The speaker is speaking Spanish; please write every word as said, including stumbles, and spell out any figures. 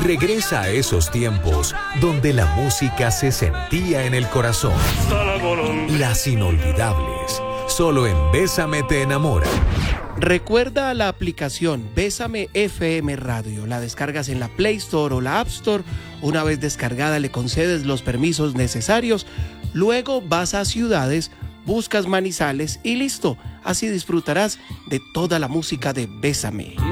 Regresa a esos tiempos donde la música se sentía en el corazón. Las inolvidables, solo en Bésame te enamora. Recuerda la aplicación Bésame F M Radio. La descargas en la Play Store o la App Store. Una vez descargada le concedes los permisos necesarios. Luego vas a ciudades, buscas Manizales y listo. Así disfrutarás de toda la música de Bésame.